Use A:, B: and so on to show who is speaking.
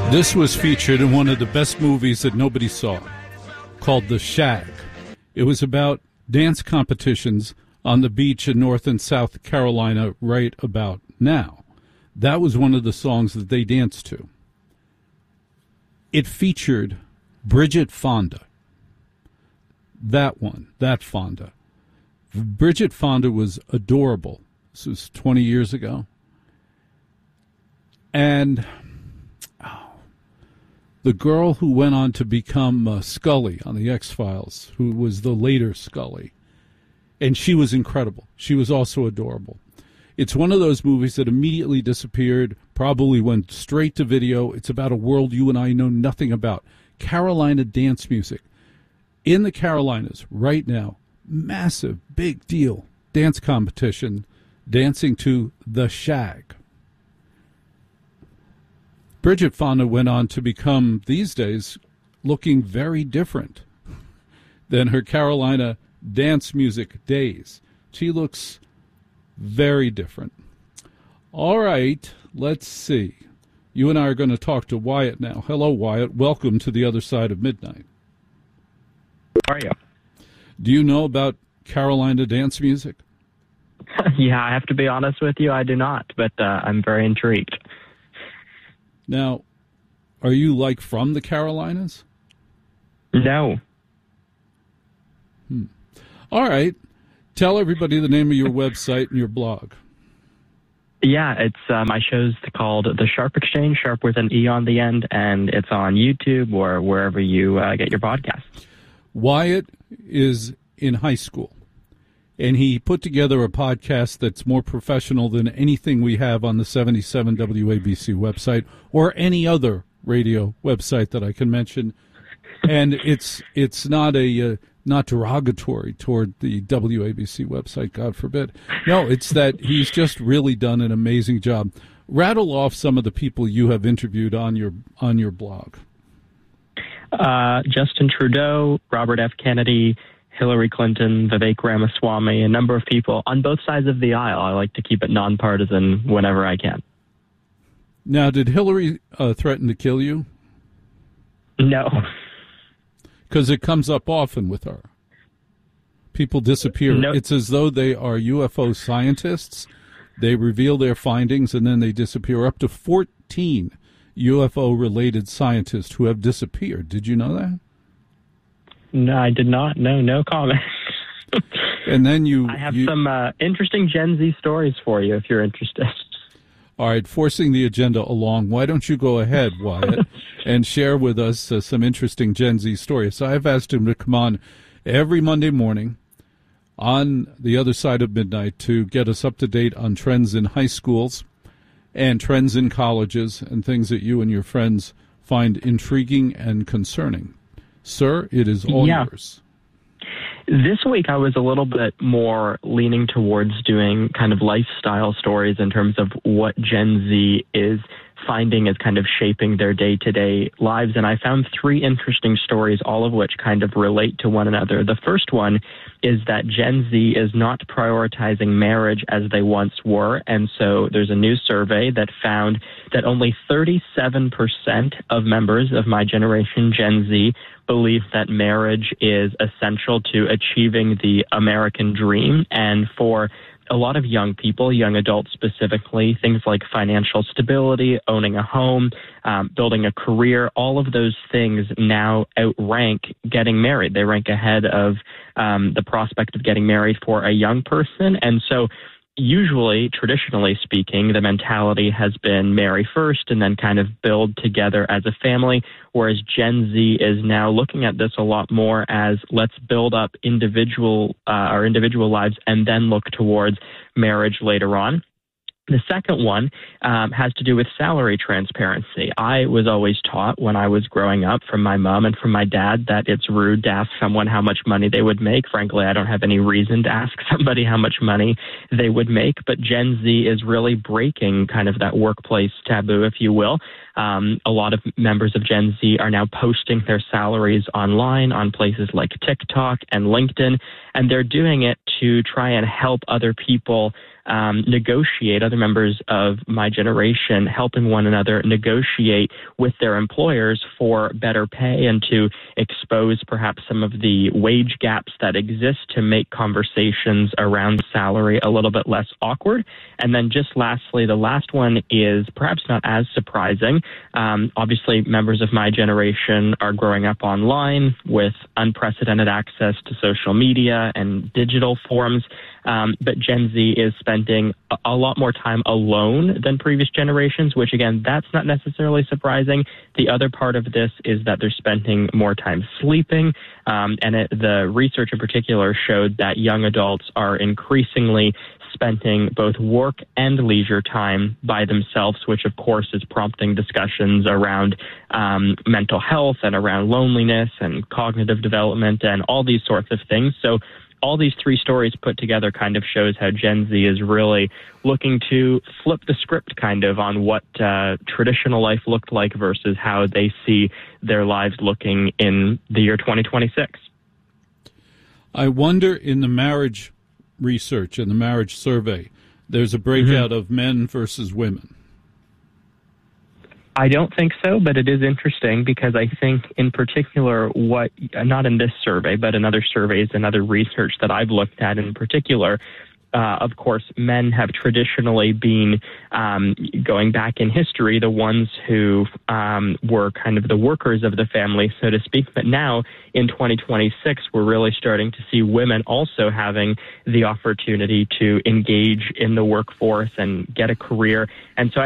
A: This was featured in one of the best movies that nobody saw, called The Shag. It was about dance competitions on the beach in North and South Carolina right about now. That was one of the songs that they danced to. It featured Bridget Fonda. That Fonda. Bridget Fonda was adorable. This was 20 years ago. And the girl who went on to become Scully on the X-Files, who was the later Scully, and she was incredible. She was also adorable. It's one of those movies that immediately disappeared, probably went straight to video. It's about a world you and I know nothing about. Carolina dance music. In the Carolinas right now, massive, big deal dance competition, dancing to The Shag. Bridget Fonda went on to become, these days, looking very different than her Carolina dance music days. She looks very different. All right, let's see. You and I are going to talk to Wyatt now. Hello, Wyatt. Welcome to The Other Side of Midnight.
B: How are you?
A: Do you know about Carolina dance music?
B: Yeah, I have to be honest with you, I do not, but I'm very intrigued.
A: Now, are you, from the Carolinas?
B: No.
A: All right. Tell everybody the name of your website and your blog.
B: Yeah, it's my show's called The Sharp Exchange, Sharp with an E on the end, and it's on YouTube or wherever you get your podcasts.
A: Wyatt is in high school, and he put together a podcast that's more professional than anything we have on the 77 WABC website or any other radio website that I can mention. And it's not not derogatory toward the WABC website, God forbid. No, it's that he's just really done an amazing job. Rattle off some of the people you have interviewed on your blog.
B: Justin Trudeau, Robert F. Kennedy, Hillary Clinton, Vivek Ramaswamy, a number of people on both sides of the aisle. I like to keep it nonpartisan whenever I can.
A: Now, did Hillary threaten to kill you?
B: No.
A: Because it comes up often with her. People disappear.
B: No.
A: It's as though they are UFO scientists. They reveal their findings and then they disappear. Up to 14 UFO-related scientists who have disappeared. Did you know that?
B: No, I did not. No comment.
A: And then
B: I have some interesting Gen Z stories for you if you're interested.
A: All right, forcing the agenda along. Why don't you go ahead, Wyatt, and share with us some interesting Gen Z stories? So I've asked him to come on every Monday morning on The Other Side of Midnight to get us up to date on trends in high schools and trends in colleges and things that you and your friends find intriguing and concerning. Sir, it is all yours.
B: This week I was a little bit more leaning towards doing kind of lifestyle stories in terms of what Gen Z is finding is kind of shaping their day-to-day lives. And I found 3 interesting stories, all of which kind of relate to one another. The first one is that Gen Z is not prioritizing marriage as they once were. And so there's a new survey that found that only 37% of members of my generation, Gen Z, believe that marriage is essential to achieving the American dream. And for a lot of young people, young adults specifically, things like financial stability, owning a home, building a career, all of those things now outrank getting married. They rank ahead of the prospect of getting married for a young person. And so usually, traditionally speaking, the mentality has been marry first and then kind of build together as a family, whereas Gen Z is now looking at this a lot more as let's build up our individual lives and then look towards marriage later on. The second one has to do with salary transparency. I was always taught when I was growing up from my mom and from my dad that it's rude to ask someone how much money they would make. Frankly, I don't have any reason to ask somebody how much money they would make, but Gen Z is really breaking kind of that workplace taboo, if you will. A lot of members of Gen Z are now posting their salaries online on places like TikTok and LinkedIn, and they're doing it to try and help other people negotiate, other members of my generation, helping one another negotiate with their employers for better pay and to expose perhaps some of the wage gaps that exist to make conversations around salary a little bit less awkward. And then just lastly, the last one is perhaps not as surprising. Obviously, members of my generation are growing up online with unprecedented access to social media and digital forms. But Gen Z is spending a lot more time alone than previous generations, which, again, that's not necessarily surprising. The other part of this is that they're spending more time sleeping. The research in particular showed that young adults are increasingly spending both work and leisure time by themselves, which, of course, is prompting discussions around mental health and around loneliness and cognitive development and all these sorts of things. So all these three stories put together kind of shows how Gen Z is really looking to flip the script kind of on what traditional life looked like versus how they see their lives looking in the year 2026.
A: I wonder, in the marriage research and the marriage survey, there's a breakout of men versus women.
B: I don't think so, but it is interesting because I think in particular not in this survey, but in other surveys and other research that I've looked at in particular, of course, men have traditionally been, going back in history, the ones who were kind of the workers of the family, so to speak. But now, in 2026, we're really starting to see women also having the opportunity to engage in the workforce and get a career. And so